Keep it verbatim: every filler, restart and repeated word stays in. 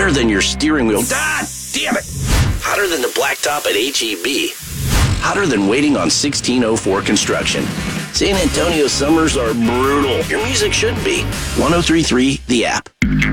Hotter than your steering wheel. God damn it! Hotter than the blacktop at H E B. Hotter than waiting on sixteen oh four construction. San Antonio summers are brutal. Your music should be. one oh three point three, The App.